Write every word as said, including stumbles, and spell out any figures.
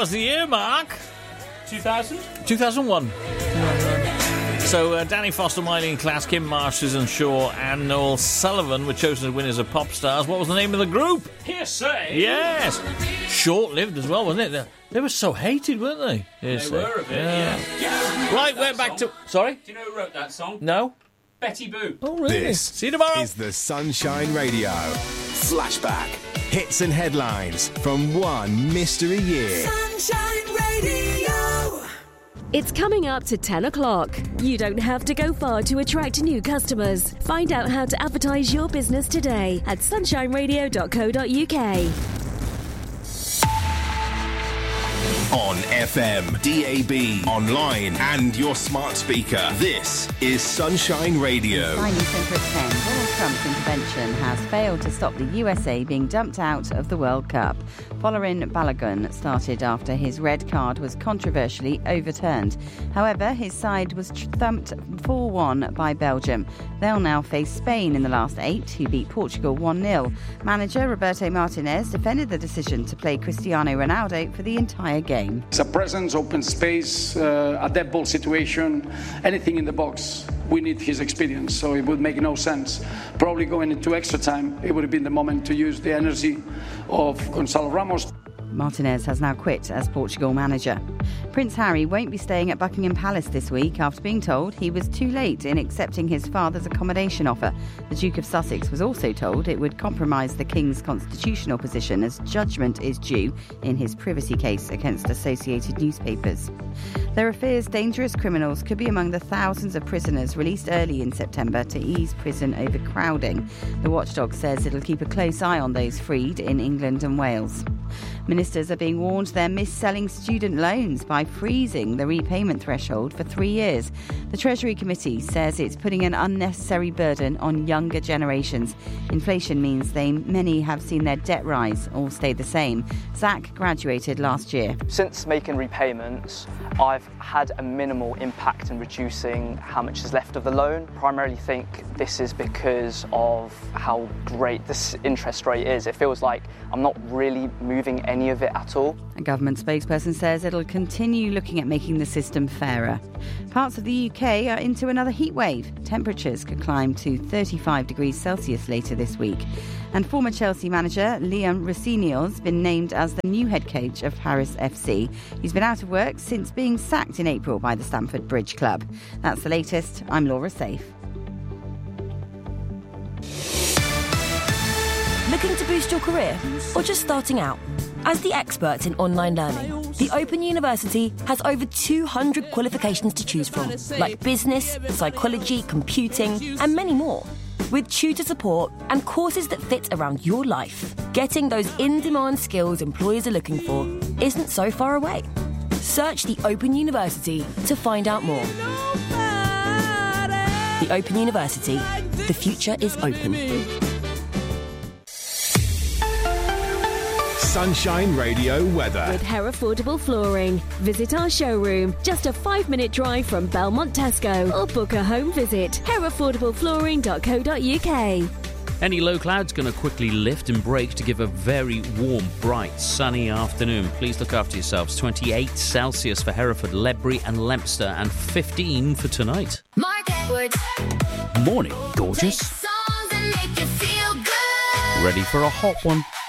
was the year, Mark? two thousand? two thousand one. So uh, Danny Foster, Miley Class, Kim Marsh, Susan Shaw and Noel Sullivan were chosen as winners of Pop Stars. What was the name of the group? Hearsay? Yes. Short-lived as well, wasn't it? They, they were so hated, weren't they? Hearsay. They were a bit, yeah. yeah. Right, we're back song? to... Sorry? Do you know who wrote that song? No. Betty Boop. Oh, really? This See you tomorrow. is the Sunshine Radio. Flashback. Hits and headlines from one mystery year. Sunshine Radio. It's coming up to ten o'clock. You don't have to go far to attract new customers. Find out how to advertise your business today at sunshine radio dot co dot uk. On F M, D A B, online and your smart speaker. This is Sunshine Radio. Signing Centre at ten. Donald Trump's intervention has failed to stop the U S A being dumped out of the World Cup. Following Balogun started after his red card was controversially overturned. However, his side was thumped four one by Belgium. They'll now face Spain in the last eight, who beat Portugal one nil. Manager Roberto Martinez defended the decision to play Cristiano Ronaldo for the entire game. It's a presence, open space, uh, a dead ball situation, anything in the box. We need his experience, so it would make no sense. Probably going into extra time, it would have been the moment to use the energy of Gonzalo Ramos. Martinez has now quit as Portugal manager. Prince Harry won't be staying at Buckingham Palace this week after being told he was too late in accepting his father's accommodation offer. The Duke of Sussex was also told it would compromise the King's constitutional position as judgment is due in his privacy case against Associated Newspapers. There are fears dangerous criminals could be among the thousands of prisoners released early in September to ease prison overcrowding. The watchdog says it'll keep a close eye on those freed in England and Wales. Ministers are being warned they're mis-selling student loans by freezing the repayment threshold for three years. The Treasury Committee says it's putting an unnecessary burden on younger generations. Inflation means they many have seen their debt rise or stay the same. Zach graduated last year. Since making repayments, I've had a minimal impact in reducing how much is left of the loan. Primarily think this is because of how great this interest rate is. It feels like I'm not really moving any of it at all. A government spokesperson says it'll continue looking at making the system fairer. Parts of the U K are into another heat wave. Temperatures could climb to thirty-five degrees Celsius later this week. And former Chelsea manager Liam Rosenior's been named as the new head coach of Paris F C. He's been out of work since being sacked in April by the Stamford Bridge Club. That's the latest. I'm Laura Safe. Looking to boost your career or just starting out? As the experts in online learning, the Open University has over two hundred qualifications to choose from, like business, psychology, computing, and many more. With tutor support and courses that fit around your life, getting those in-demand skills employers are looking for isn't so far away. Search the Open University to find out more. The Open University. The future is open. Sunshine Radio weather. With Herefordable Flooring. Visit our showroom, just a five-minute drive from Belmont Tesco, or book a home visit. herefordable flooring dot co dot uk. Any low clouds going to quickly lift and break to give a very warm, bright, sunny afternoon. Please look after yourselves. twenty-eight Celsius for Hereford, Ledbury and Leominster, and fifteen for tonight. Mark Edwards. Morning, gorgeous. Songs that make you feel good. Ready for a hot one?